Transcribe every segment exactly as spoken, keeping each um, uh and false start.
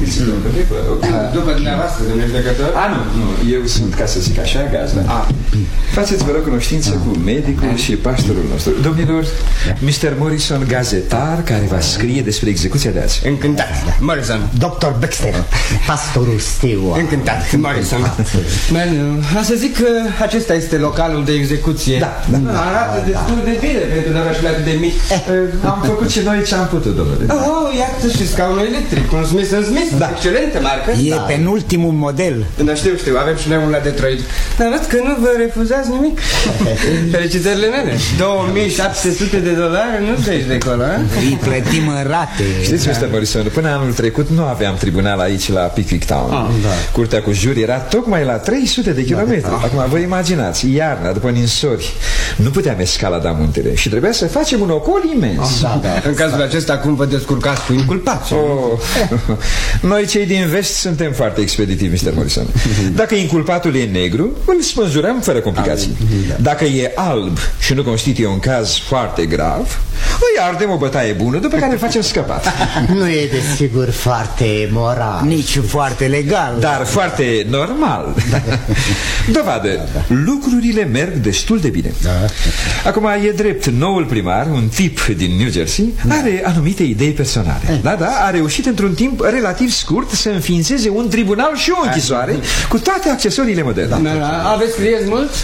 După dumneavoastră, domnule judecător? A, nu, nu, eu sunt, ca să zic așa, gazda. Faceți, vă rog, cunoștință cu medicul și pastorul nostru. Domnilor, mister Morrison, gazetar, care va scrie despre execuția de azi. Încântat, Morrison. Doctor Baxter, pastorul Stewart. Încântat, Morrison. A să zic că acesta este localul de execuție. Da, da. Arată destul de bine pentru orașul atât de mic. Am făcut și noi ce am putut, domnule. Oh, iată și scaunul electric, un Smith and Smith, da. Excelentă marcă. E da. penultimul model. Da, știu, știu, avem și noi unul la Detroit. Dar văd că nu vă refuzați nimic. Felicitările mele. două mii șapte sute de dolari, nu treci de acolo, a? Îi plătim în rate. Știți, mister Morrison, până anul trecut nu aveam tribunal aici la Pickwick Town. ah, da. Curtea cu juri era tocmai la trei sute de kilometri. da. Acum vă imaginați, iarna, după ninsori, nu puteam escalada muntele și trebuia să facem un ocol imens. ah, da, da. În cazul acesta, cum vă descurcați cu inculpați? oh. Noi cei din vest suntem foarte expeditivi, mister Morrison. Dacă inculpatul e negru, îl spânzurăm fără complicații. Dacă e alb și nu constituie un caz foarte grav, îi ardem o bătaie bună, după care îl facem scăpat. Nu e desigur foarte moral, nici foarte legal, dar foarte normal. Dovadă, lucrurile merg destul de bine. Acum e drept, noul primar, un tip din New Jersey, are anumite idei personale. Da, da, a reușit într-un timp relativ scurt să înființeze un tribunal și o închisoare cu toate accesoriile moderne. Aveți clienți mulți?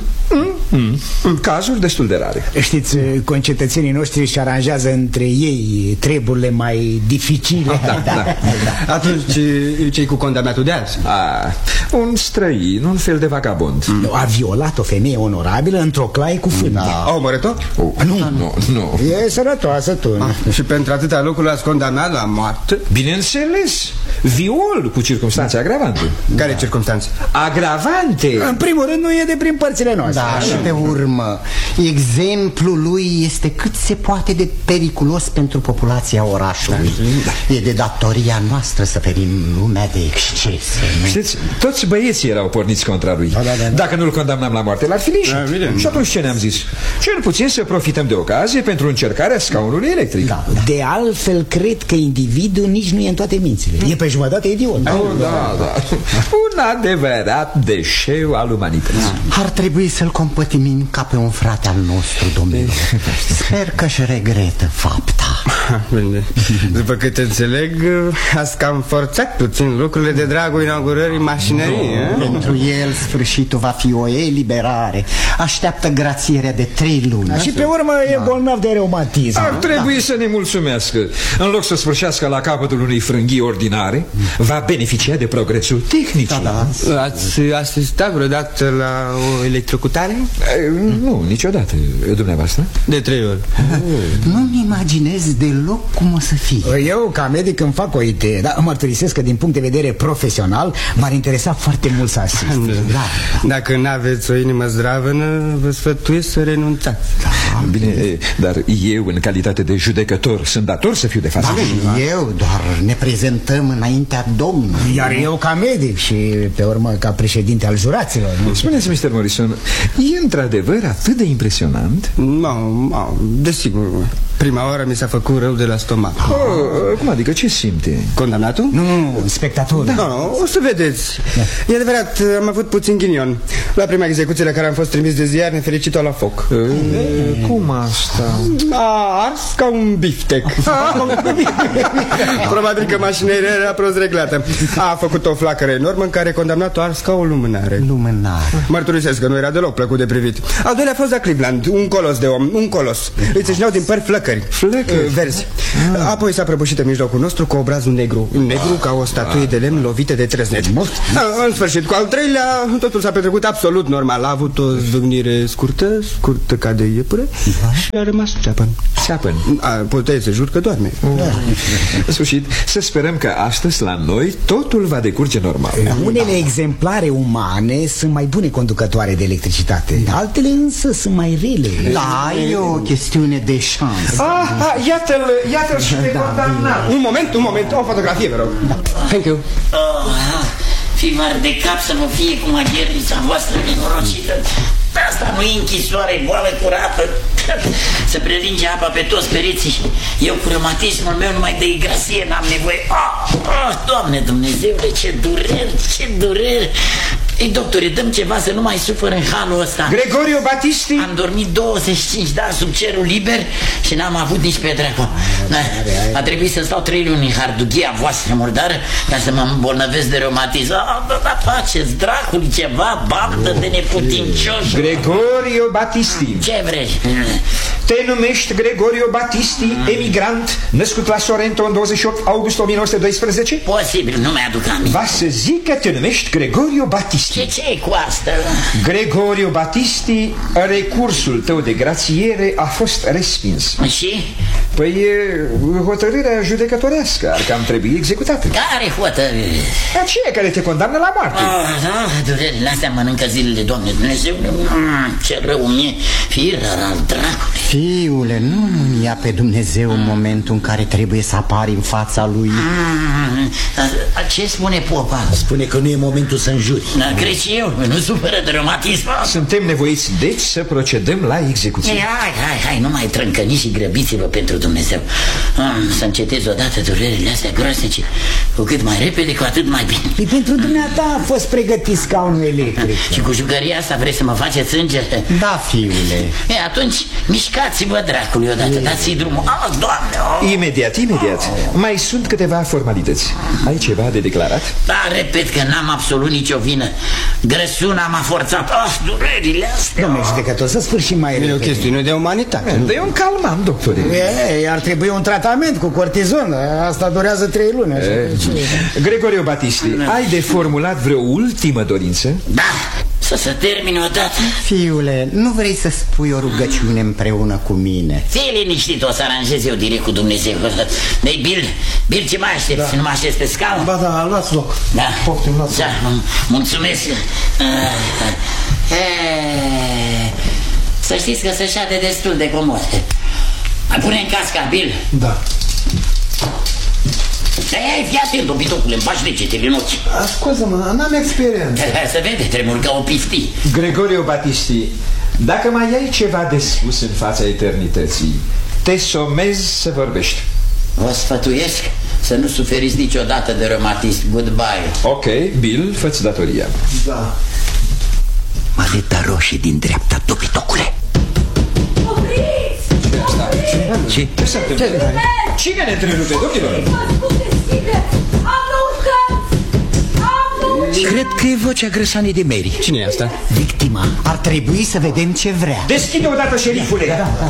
Mm, mm. Cazuri destul de rare. Știți, concetățenii noștri își aranjează între ei treburile mai dificile. ah, da, da, da. Atunci, cei cu condamnatul de azi? ah, Un străin, un fel de vagabond. mm. A violat o femeie onorabilă într-o claie cu fânde. da. A omorât-o? oh, nu, nu, nu E sărătoasă, tu. ah, Și pentru atâtea lucruri l-ați condamnat la moarte? Bineînțeles, viol cu circunstanțe agravante. Care circunstanțe? Agravante? În primul rând nu e de prin părțile noastre. Da, și pe urmă, exemplul lui este cât se poate de periculos pentru populația orașului. da. E de datoria noastră să ferim lumea de excese. Știți, toți băieții erau porniți contra lui. da, da, da. Dacă nu-l condamnam la moarte, l-ar fi lișit. da, Și atunci ce ne-am zis? Cel puțin să profităm de ocazie pentru încercarea scaunului electric. da. De altfel, cred că individul nici nu e în toate mințile. E pe jumătate idiot. oh, da, da. Un adevărat deșeu al umanității. da. Ar trebui să-l compătimim ca pe un frate al nostru, domnilor. Sper că-și regretă fapta. Bine. După cât înțeleg, ați cam forțat puțin lucrurile de dragul inaugurării mașinării. no, Pentru el sfârșitul va fi o eliberare. Așteaptă grațierea de trei luni. da, Și pe urmă e bolnav de reumatism. Ar trebui da. să ne mulțumească. În loc să sfârșească la capătul unei frânghii ordinare, va beneficia de progresul tehnic. da, da. Ați asistat vreodată la o electrocutare? Nu, niciodată. Dumneavoastră? De trei ori. oh. Nu-mi imaginez deloc cum o să fie. Eu, ca medic, îmi fac o idee, dar mărturisesc că din punct de vedere profesional m-ar interesa foarte mult să asist. da. Dacă n-aveți o inimă zdravănă, vă sfătuiesc să renunțați. da. Bine, dar eu, în calitate de judecător, sunt dator să fiu de față. da, Eu doar ne prezentăm înaintea Domnului. Iar eu ca medic și, pe urmă, ca președinte al juraților. Spuneți, mister Morrison, e într-adevăr atât de impresionant? Nu, no, desigur. Prima oară mi s-a făcut rău de la stomac. oh, Cum adică? Ce simte? Condamnatul? Nu, nu, spectatorul. Da. No, no, o să vedeți. da. E adevărat, am avut puțin ghinion. La prima execuție la care am fost trimis de ziar, nefericit-o la foc. e, Cum asta? A ars ca un biftec. Probabil că mașinăria era prost reglată. A făcut o flacără enormă în care condamnatul a ars ca o lumânare. Lumânare. Mărturisesc că nu era deloc plăcut de privit. Al doilea a fost la Cleveland, un colos de om, un colos. Îi țâșneau din păr flăcări. Flăcări? Verzi. Apoi s-a prăbușit în mijlocul nostru cu obrazul negru. Negru ca o statuie de lemn lovită de trăsneți. În sfârșit, cu al treilea, totul s-a petrecut absolut normal. A avut o zvâgnire scurtă, scurtă ca de iepure, și a rămas ceapăn. Ceapăn? Puteți să jur că doarme. În sfârșit, să sperăm că astăzi la noi totul va decurge normal. Unele exemplare umane sunt mai bune conducătoare de electricitate, altele însă sunt mai rele. Da, e o chestiune de șansă. Ah, ah, iată-l, iată-l și pe condamnat. Un moment, un moment, o fotografie, vă rog. Thank you. Oh, fi var de cap să vă fie cum agerița voastră nenorocită. Asta nu e închisoare, goală curată. Se prelinge apa pe toți pereții. Eu cu reumatismul meu numai de igrasie n-am nevoie. Ah, ah, Doamne Dumnezeule, ce dureri, ce dureri. Ei, doctore, dăm ceva să nu mai sufăr în halul ăsta. Gregorio Battisti? Am dormit douăzeci și cinci de ani sub cerul liber și n-am avut nici pe dracu. A trebuit să stau trei luni în hardughia voastră murdară ca să mă îmbolnăvesc de reumatism. Da, da, faceți dracului ceva, baptă de neputincioși. Gregorio Battisti. Ce vrei? Te numești Gregorio Battisti, mm. emigrant, născut la Sorrento în douăzeci și opt august o mie nouă sute doisprezece? Posibil, nu mi-aduc aminte. Va să zic că te numești Gregorio Battisti. Ce ce-i cu asta? Gregorio Battisti, recursul tău de grațiere a fost respins. Și? Păi hotărârea judecătorească ar cam trebui executată. Care hotărâre? Aceea care te condamnă la moarte. Oh, da, durerile astea mănâncă zilele, Doamne Dumnezeu. mm, Ce rău mi-e, firar al dracului. Fiule, nu ia pe Dumnezeu în momentul în care trebuie să apari în fața lui. mm, Ce spune popa? Spune că nu e momentul să înjuri. Da, cred și eu, nu suferă de reumatism. Suntem nevoiți deci să procedăm la execuție. Hai, hai, hai, nu mai trâncăniți și grăbiți-vă pentru Dumnezeu. mm, Să încetez odată durerile astea groasnice. Cu cât mai repede, cu atât mai bine. E pentru dumneata a fost pregătit scaunul electric. Și cu jucăria asta vreți să mă faceți înger? Da, fiule. E, atunci mișcați-vă dracului odată, dați-i drumul. Ah, Doamne! Oh. Imediat, imediat. Mai sunt câteva formalități. Ai ceva de declarat? Da, repet că n-am absolut nicio vină. Grăsuna m-a forțat. Ah, durerile astea. Domnule judecător, să sfârșim mai repede. E o chestiune de umanitate. Dă-i un calmant, doctore. E, ar trebui un tratament cu cortizon. Asta durează trei luni. Așa. Gregorio Battisti, ai de formulat vreo ultimă dorință? Da, să se termine odată. Fiule, nu vrei să spui o rugăciune împreună cu mine? Fii liniștit, o să aranjez eu direct cu Dumnezeu. Dei, Bill, Bill, ce mai aștepți? Da. Nu mă aștepți pe scaun? Ba da, luați loc. Da, Poftim, luați da, loc. mulțumesc. Să știți că se șade destul de comod. Pune în casca, Bill. Da. Ei, fii atent, dobitocule, îmi faci degetele în ochi. Ascultă-mă, n-am experiență. Se vede, tremur ca o piftii. Gregorio Battisti, dacă mai ai ceva de spus în fața eternității, te somezi să vorbești. Vă sfătuiesc să nu suferiți niciodată de reumatism. Goodbye. Ok, Bill, fă-ți datoria. Da. Maleta roșie din dreapta, dobitocule. Opriți! Ce? Ce s-a întâmplat? Cine ne întrerupe, domnilor? Am noutăți! Am noutăți! Cred că e vocea grăsanei de Mary. Cine e asta? Victima. Ar trebui să vedem ce vrea. Deschide odată, șerifule. Da, da.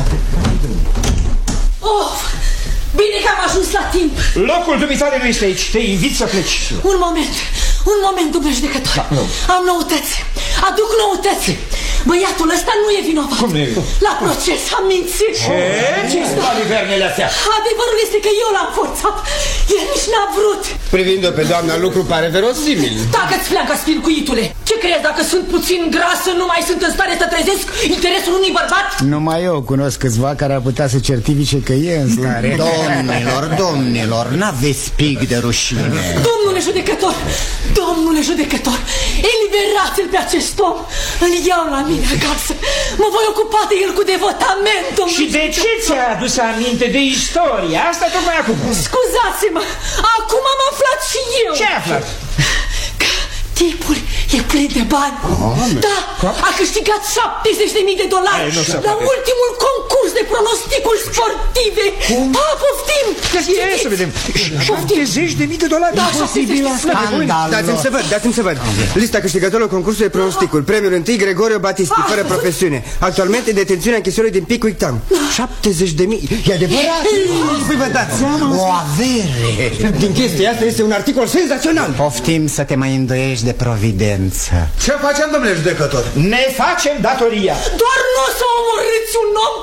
Of! Bine că am ajuns la timp! Locul dumitare nu este aici, te invit să pleci. Un moment, un moment, domnule judecător. Da, nu. Am noutăți, aduc noutăți. Băiatul ăsta nu e vinovat. Cum nu e? La proces am mințit. Ce? Ce sunt balivernele astea? Adevărul este că eu l-am forțat. El nici n-a vrut. Privind-o pe doamna, lucru pare verosimil. Tacă-ți fleaca, spircuitule. Ce crezi, dacă sunt puțin grasă, nu mai sunt în stare să trezesc interesul unui bărbat? Numai eu cunosc câțiva care ar putea să certifice că e în stare. Domnilor, domnilor, n-aveți pic de rușine. Domnule judecător, domnule judecător, eliberați-l pe acest om. Îl iau la mine acasă. Mă voi ocupa de el cu devotament, domnule. Și de ce ți-a adus aminte de istoria asta tocmai acum? Scuzați-mă, acum am aflat și eu. Ce ai aflat? Că tipul e plin de bani. Da, a câștigat șaptezeci de mii de dolari Ei, nu se la poate. ultimul concurs de pronosticuri sportive. Da, poftim. Ia să vedem. șaptezeci de mii de dolari? Da, șaptezeci de mii. Scandal. Dați-mi să văd, dați-mi să văd. Lista câștigătorilor concursului pronosticul. Premiul întâi, Gregorio Battisti, fără profesiune. Actualmente în detențiunea închisorii din Pickwick Town. șaptezeci de mii. E adevărat? Păi vă dați seama? O avere. Din chestia asta este un articol senzațional. Poftim să te mai îndoiești de providență. Ce facem, domnule judecător? Ne facem datoria. Doar nu o să omorâți un om care v-a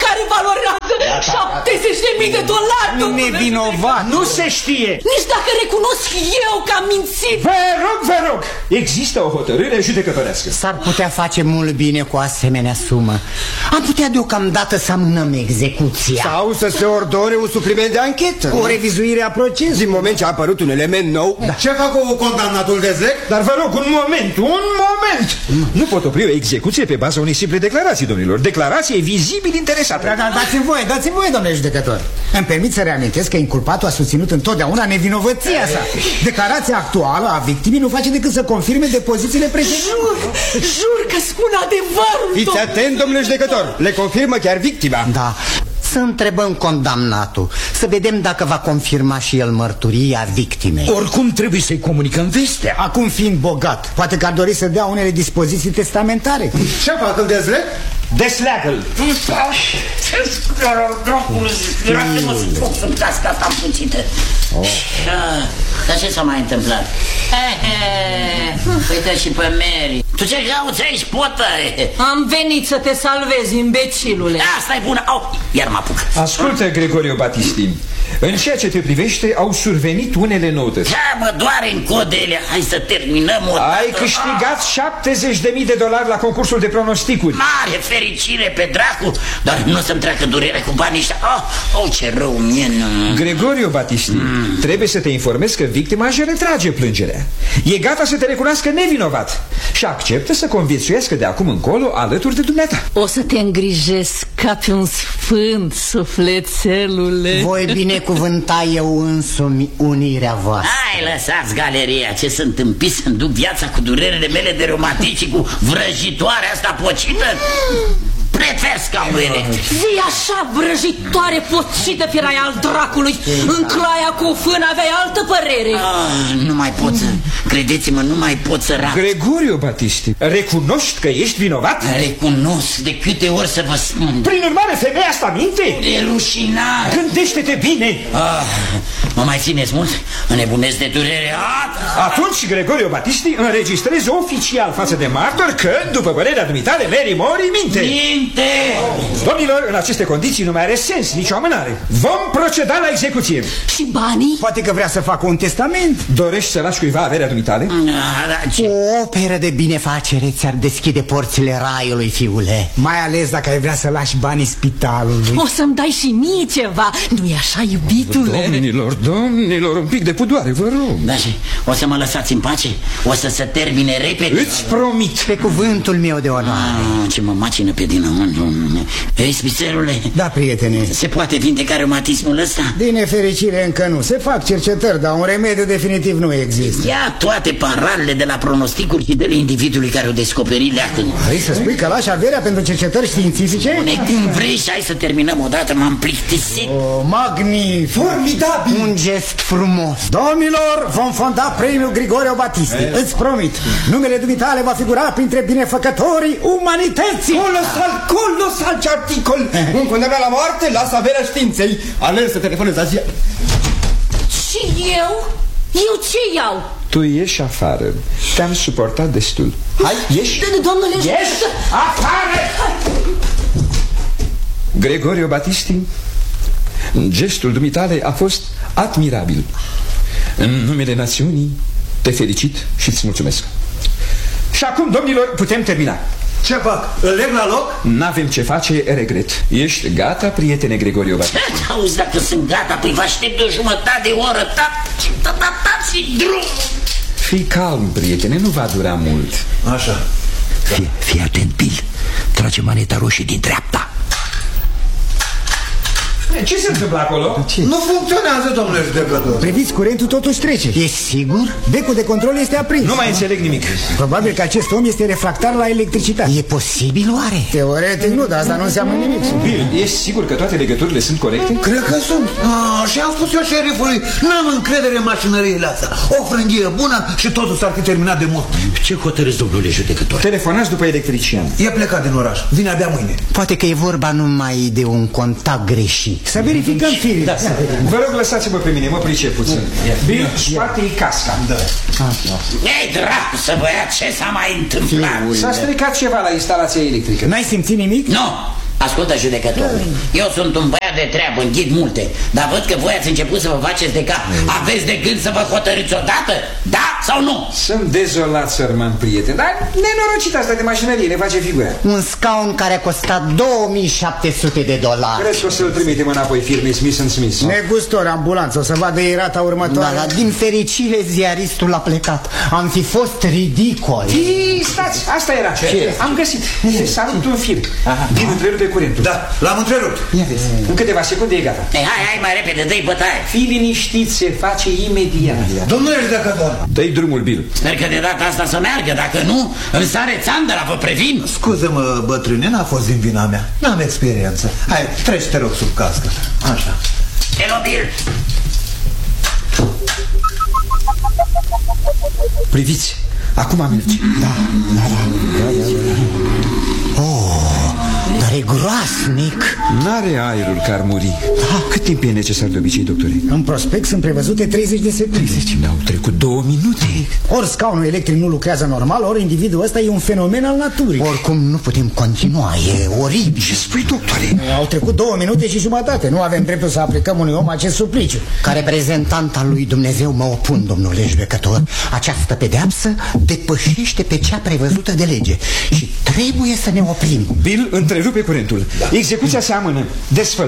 valorează șaptezeci de mii de dolari. Nevinovat. Nu se știe. Nici dacă recunosc eu că am mințit. Vă rog, vă rog, există o hotărâre judecătorească. S-ar putea face mult bine cu o asemenea sumă. Am putea deocamdată să amânăm execuția. Sau să se ordone un supliment de anchetă. O revizuire a procesului. Din moment ce a apărut un element nou. Da. Ce fac cu condamnatul de zec? Dar vă rog, un moment, un moment. Nu pot opri o execuție pe baza unei simple declarații, domnilor. Declarație vizibil interesată. Da, da, dați-mi voie, dați-mi voie, domnule judecător. Îmi permit să reamintesc că inculpatul a susținut întotdeauna nevinovăția sa. Declarația actuală a victimei nu face decât să confirme depozițiile precedente. Jur, jur că spun adevărul. Fiți atent, domnule judecător. Le confirmă chiar victima. Da. Să întrebăm condamnatul, să vedem dacă va confirma și el mărturia victimei. Oricum trebuie să-i comunicăm vestea. Acum fiind bogat, poate că ar dori să dea unele dispoziții testamentare. Ce fac, îl dezleg? Desleagă-l. Lasă-mă să foc să-mi cască asta împuțită. Dar ce s-a mai întâmplat? Uite și pe Mary. Tu ce cauți aici, potă? Am venit să te salvezi, imbecilule. Asta e bună. Au, iar mă apuc. Ascultă, Gregorio Batisti, în ceea ce te privește au survenit unele noutăți. Da, mă doare în codele. Hai să terminăm o dată. Ai câștigat șaptezeci de mii de dolari la concursul de pronosticuri. Mare fericire pe dracu. Dar nu o să-mi treacă durerea cu banii ăștia. Oh, oh, ce rău mie. Gregorio Batisti, mm. trebuie să te informezi că victima își retrage plângerea. E gata să te recunoască nevinovat și acceptă să conviețuiască de acum încolo alături de dumneata. O să te îngrijesc ca pe un sfânt, sufletelule. Voi binecuvânta eu însumi unirea voastră. Hai, lăsați galeria. Ce sunt împis să-mi duc viața cu durerile mele de reumatic și cu vrăjitoarea asta pocită? Prefer scaunele. Zi așa, vrăjitoare pocită, firai al dracului. În claia cu fână aveai altă părere. ah, Nu mai pot să... Credeți-mă, nu mai pot să rat. Gregorio Batisti, recunoști că ești vinovat? Recunosc, de câte ori să vă spun. Prin urmare, femeia asta minte? E rușinat. Gândește-te bine. ah, Mă mai țineți mult? Înnebunesc de durere. ah, Atunci Gregorio Batisti înregistrezi oficial față de martor că, după părerea dumitale, Mary Mori minte. Minte. Domnilor, în aceste condiții nu mai are sens nicio amânare. Vom proceda la execuție. Și banii? Poate că vrea să facă un testament. Dorești să lași cuiva averea dumitale? ah, da, ce... O operă de binefacere ți-ar deschide porțile raiului, fiule. Mai ales dacă ai vrea să lași banii spitalului. O să-mi dai și mie ceva. Nu-i așa, iubitule? Domnilor, domnilor, un pic de pudoare, vă rog. Da, și o să mă lăsați în pace? O să se termine repede? Îți promit. Pe cuvântul meu de onoare. ah, Ce mă macină pe dinăuntru. Ei, spițerule, Da, prietene. se poate vindeca reumatismul ăsta? Din nefericire încă nu. Se fac cercetări, dar un remediu definitiv nu există. Ia toate paralele de la pronosticuri și de la individului care o descoperi leacă. Vrei să spui că lași averea pentru cercetări științifice? Pune cum vrei și hai să terminăm odată, m-am plictisit. O, magnific! Formidabil! Un gest frumos. Domnilor, vom fonda premiul Gregorio Batisti. Îți promit, numele dumitale va figura printre binefăcătorii umanității. Colosal, colosal ce articol! Un condamnat la moarte lasă averea științei. Alerg să telefonez azi. Și eu? Eu ce iau? Tu ieși afară. Te-am suportat destul. Hai, ieși. Domnule, Ieși afară! Gregorio Batisti, gestul dumitale a fost admirabil. În numele națiunii te felicit și îți mulțumesc. Și acum, domnilor, putem termina. Ce fac? Îl leg la loc? N-avem ce face, regret. Ești gata, prietene Gregorio Batisti? Auzi, dacă sunt gata, păi vă aștept de o jumătate de oră. Tap, tap, tap, tap și drum. Fii calm, prietene, nu va dura mult. Așa. Fii, fii atent, Bill. Trage maneta roșie din dreapta. Ce se întâmplă acolo? Ce? Nu funcționează, domnule judecător. Priviți, curentul totuși trece. E sigur? Becul de control este aprins. Nu mai înțeleg nimic. Probabil că acest om este refractar la electricitate. E posibil oare? Teoretic nu, dar asta nu înseamnă nimic. Bill, ești sigur că toate legăturile sunt corecte? Cred că sunt. Ah, și am spus eu șerifului, n-am încredere în mașinăriile astea. O frânghie bună și totul s-ar fi terminat de mult. Ce hotărâți, domnule judecător? Telefonați după electrician. E plecat din oraș. Vine abia mâine. Poate că e vorba numai de un contact greșit. Să verificăm firii. Da, vă rog, lăsați-mă pe mine, mă pricep puțin. Bill, scoate-i casca. Da. Ei, dracu să vă ia, ce s-a mai întâmplat? S-a stricat ceva la instalația electrică. N-ai simțit nimic? Nu, Ascultă, judecător, eu sunt un băiat de treabă, înghid multe, dar văd că voi ați început să vă faceți de cap. Aveți de gând să vă hotărâți odată? Da sau nu? Sunt dezolat, sărman prieten, dar nenorocit asta de mașinărie, ne face figura. Un scaun care a costat două mii șapte sute de dolari. Crezi că o să-l trimitem înapoi firmei Smith and Smith? Negustor, ambulanță, o să vadă ei rata următoare. Da, dar din fericire ziaristul a plecat. Am fi fost ridicol. Fii, stați, asta era. Ce? Am găsit. S-a rupt un fir. Din întrerupe curentul. Da, l-am întrerupt. Ia vezi. În câteva secunde e gata. Ei, hai, hai, mai repede, dă-i bătaie. Fii liniștit, se face imediat. Domnule judecător, dă-i drumul, Bill. Sper că de data asta să meargă, dacă nu, îmi sare țandăra, vă previn. scuză-mă, bătrâne, n-a fost din vina mea. N-am experiență. Hai, treci, te rog, sub cască. Așa. Hello, Bill. Priviți, acum merge. Da, da, da, da, da, da. Oh, dar e groasnic. N-are aerul că ar muri. Da. Cât timp e necesar de obicei, doctore? În prospect sunt prevăzute treizeci de secunde. treizeci? Ne-au trecut două minute. Ori scaunul electric nu lucrează normal, ori individul ăsta e un fenomen al naturii. Oricum nu putem continua, e oribil. Ce spui, doctore? Au trecut două minute și jumătate. Nu avem dreptul să aplicăm unui om acest supliciu. Ca reprezentant al lui Dumnezeu mă opun, domnule judecător. Această pedeapsă depășește pe cea prevăzută de lege și trebuie să ne oprim. Bill, întrerupe curentul. Da. Execuția se amână. Desfăl.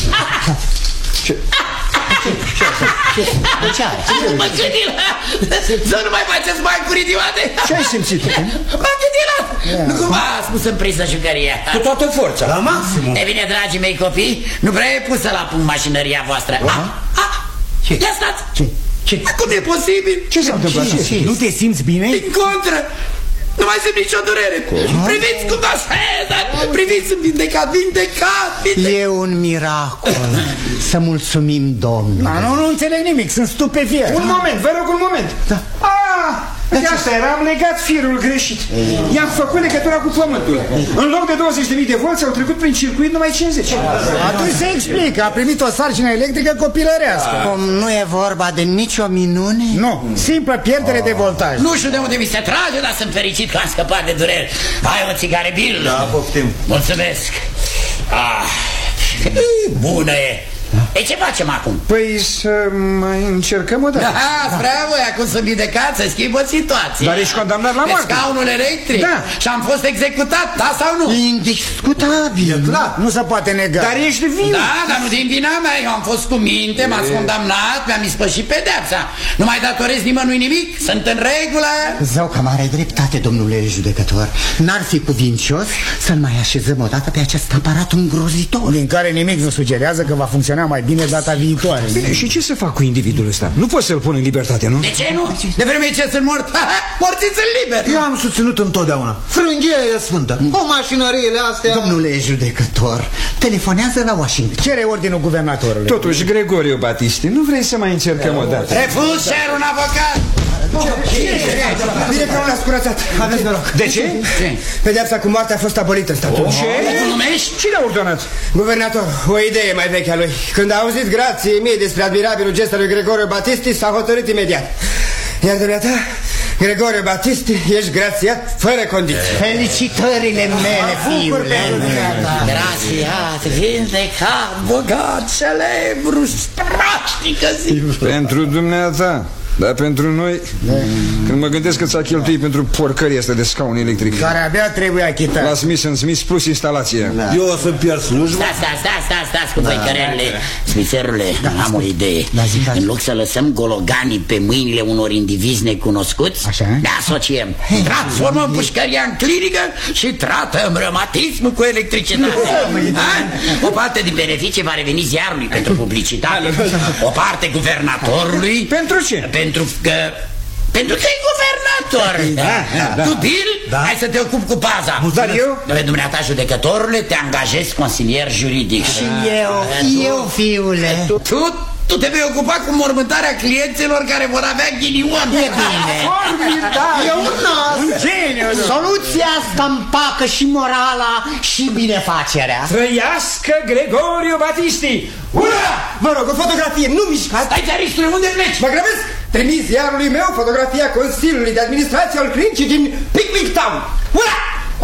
Ce? Ce? Ce? Ce are? Mă gândilat! Să nu mai faceți mai curioase! Ce ai simțit? M-am gândilat! Nu cumva a spus în prisă jucăria. Cu toată forța. La maximum. E bine, dragii mei copii, nu prea e pusă la punct mașinăria voastră. Ah, ah, Ce? ia stați! Ce? Ce? Cum e posibil? Ce s-a întâmplat? Nu te simți bine? Din contră! Nu mai simt nicio durere. Priviți cum așa e, dar priviți, sunt vindecat, vindecat, vindecat. E un miracol. Să mulțumim, Domnul. Da, nu, nu înțeleg nimic, sunt stupefiat. Un moment, vă rog un moment. Da. Ah, de asta era, am legat firul greșit. I-am făcut legătura cu pământul. În loc de douăzeci de mii de volți au trecut prin circuit numai cincizeci. Atunci se explică, a primit o sarcină electrică copilărească. Cum nu e vorba de nicio minune? Nu, simplă pierdere de voltaj. Nu știu de unde mi se trage, dar sunt fericit că am scăpat de durere. Hai o țigare, Bill. Da, poftim. Mulțumesc. Ah, bună e. Ei, ce facem acum? Păi să mai încercăm o dată. Ah, bravo, acum sunt vindecat, se schimbă situația. Dar ești condamnat la moarte. Pe scaunul electric. Da. Și am fost executat, da sau nu? Indiscutabil. Da, nu se poate nega. Dar ești viu. Da, dar nu din vina mea, eu am fost cu minte, m-ați condamnat, mi-am ispășit pedeapsa. Nu mai datorez nimănui nimic, sunt în regulă. Zău că m-are dreptate, domnule judecător. N-ar fi cuvincios să-l mai așezăm odată pe acest aparat îngrozitor, din care nimic nu sugerează că va funcționa mai bine data viitoare. Bine, și ce să fac cu individul ăsta? Nu pot să-l pun în libertate, nu? De ce nu? De vreme ce sunt mort, morțiți în liber. Eu am susținut întotdeauna. Frânghia e sfântă. O mașinăriile astea... Domnule judecător, telefonează la Washington. Cere ordinul guvernatorului. Totuși, Gregorio Batisti, nu vrei să mai încercăm o dată? Refuz, cer un avocat. Bine că m-am scurățat. Aveți noroc. De ce? Pedeapsa cu moartea a fost abolită în statul. Ce? Cum numești? Cine a ordonat? Guvernator, o idee mai veche a lui. Când a auzit grație mie despre admirabilul gest al lui Gregorio Batisti, s-a hotărât imediat. Iar dumneata, Gregorio Batisti, ești grațiat fără condiții. Felicitările mele, fiule. Grațiat, vindecat, bogat, celebru, strașnică zi. Pentru dumneata. Dar pentru noi, da. Când mă gândesc că ți-a cheltuit pentru porcăria asta de scaun electric, care abia trebuie achitat, la Smith and Smith plus instalația, da. Eu o să pierd slujba. Stați, stați, stați, stați, stați cu băicărelele. Smițerule, am o idee. Da, zi, da, zi. În loc să lăsăm gologanii pe mâinile unor indivizi necunoscuți, așa, ne asociem. Transformăm pușcăria în clinică și tratăm reumatismul cu electricitate. O parte din beneficii va reveni ziarului pentru publicitate, o parte guvernatorului. Pentru ce? Pentru că... Pentru că e guvernator. Da, da. Tu, Bill, da. Hai să te ocupi cu baza. Dar eu? Pe dumneata, judecătorule, te angajezi consilier juridic. Și eu, eu, fiule. Tu, tu te vei ocupa cu mormântarea clienților care vor avea ghinion. E bine. E un nas. un geniu. Soluția asta împacă și morala și binefacerea. Trăiască Gregorio Batisti! Ura! Vă rog, o fotografie, nu mișcați. Stai, țaristule, unde pleci? Mă grăbesc! Trimis ziarului meu fotografia Consiliului de Administrație al Clinicii din Picnic Town. Ura!